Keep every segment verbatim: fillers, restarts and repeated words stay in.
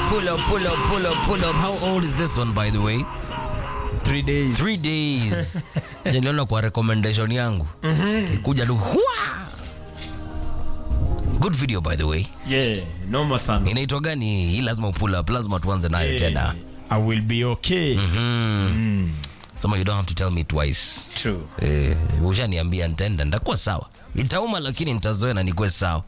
pull up, pull up, pull up, pull up. How old is this one, by the way? Three days. Three days. Niliona kwa recommendation yangu. Mhm. Kuja tu. Good video, by the way. Yeah, noma sana. Inaitwa gani? Hii lazima pull up, lazima tuanze nayo tena. I will be okay. Mhm. Mm. Some you don't have to tell me twice. True. Eh, ushaniambia nitaenda, nitakuwa sawa. Itauma lakini nitazoea na nikuwe sawa.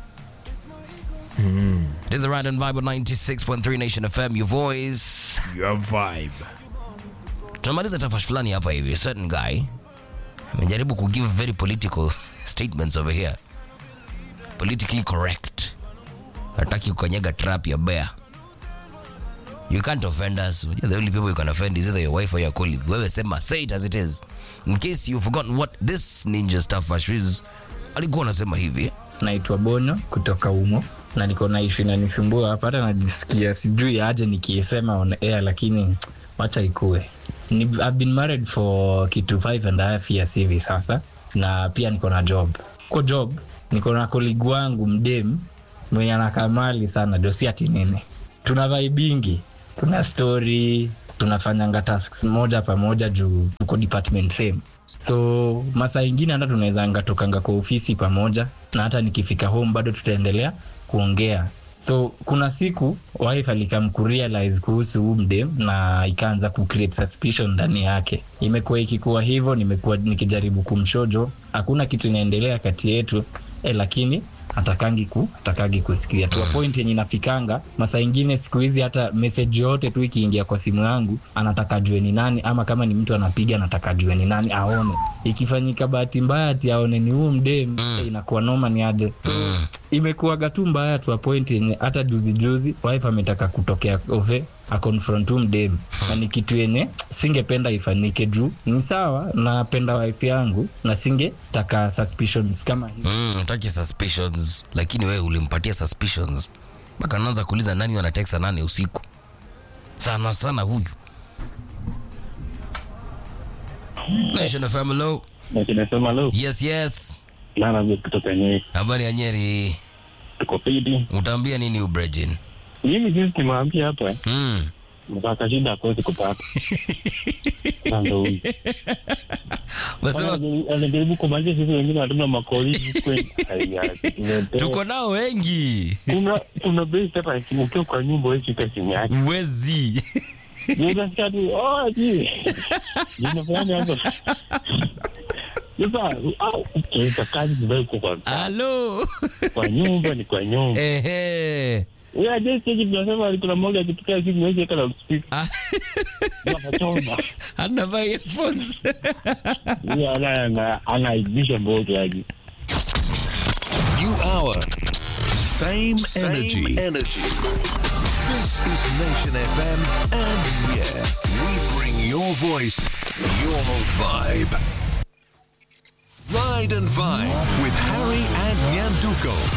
Mm. This is the Random Vibe on ninety-six point three Nation F M, your voice, your vibe. Tunamaliza tafash fulani hapa hivi. A certain guy amejaribu ku give very political statements over here. Politically correct. Hataki kukanyaga trap ya bear. You can't offend us. The only people you can offend is either your wife or your colleague. Wewe sema, say it as it is. In case you've forgotten what this ninja stuff is, alikuwa anasema hivi. Naitwa Bono kutoka Umo na niko na issue inanisumbua hapa, hata najisikia sijui aje nikiisema on air, lakini wacha ikue. I've been married for kitu five and a half years hivi sasa, na pia niko na job. Kwa job niko na colleague wangu mdem mwenye anakamali sana, dosi ati nini. Tuna vibingi, tuna story, tunafanyanga tasks moja pamoja juu tuko department same. So masaa ingine hata tunaweza anga tokanga kwa ofisi pamoja, na hata nikifika home bado tutaendelea kuongea. So kuna siku wife alikamkurealize kuhusu huyu mdem na ikaanza ku create suspicion ndani yake. Imekuwa ikikuwa hivyo, nimekuwa nikijaribu kumshojo hakuna kitu inaendelea kati yetu, eh, lakini atakangi ku atakagi kusikia tu. A point yenye nafikanga masaa ingine siku hizi hata message yote tu ikiingia kwa simu yangu anataka jue ni nani, ama kama ni mtu anapiga anataka jue ni nani aone. Ikifanyika bahati mbaya ati aone ni huyu mdem, mm. eh, inakuwa noma ni aje. So mm. imekuwa gatu mbaya tu a point yenye hata juzi juzi wife ametaka kutokea ove a confront huyu mdem, na ni kitu yenye singependa ifanyike juu ni sawa, napenda wife yangu na singetaka suspicions kama hizo. Mm, unataka suspicions, lakini wewe ulimpatia suspicions. Baka anaanza kuuliza nani anatext nani usiku. Sana sana huyu. Nation F M hello. Nation F M hello. Yes yes. Nana mimi kutoka Nyeri. Habari ya Nyeri? Tuko pidi. Utaambia nini Ubrejin? Mimi jinsi nimwambia hapa. Mm. Mtaka shida kwa kupata. Ndio huyu. Wasema anajaribu kumaliza sisi wengine hatuna makoliji kweli. Tuko nao wengi. Kuna kuna base hapa ukiwa kwa nyumba wewe kitasimu yake. Wezi. Ndio sasa oh ji. Ninafanya hapo. Yupa, au kita kazi ndio kwa. Hello. Kwa nyumba ni kwa nyumba. Ehe. Wewe just hivi tunasema kuna mmoja akitokea simu yake kana speaker. Anachoma. Anavaa earphones. Yeah, ana ana anaibisha mboto yaji. New hour. Same, Same energy. energy. This is Nation F M, and yeah, we bring your voice, your vibe. Ride and Vibe with Harry and Nyanduko.